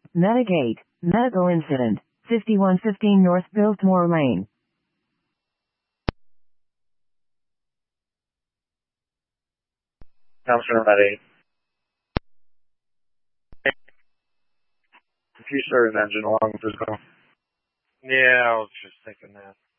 Medigate, medical incident, 5115 North Biltmore Lane. Counselor Medi. If you start an engine along with this call. Yeah, I was just thinking that.